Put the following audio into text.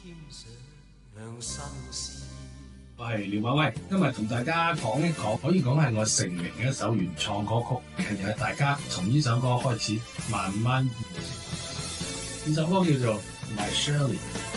我係廖馬威，今日同大家講一講，可以講係我成名嘅一首原創歌曲。其實大家從呢首歌開始慢慢認識。呢首歌叫做《My Shirley》。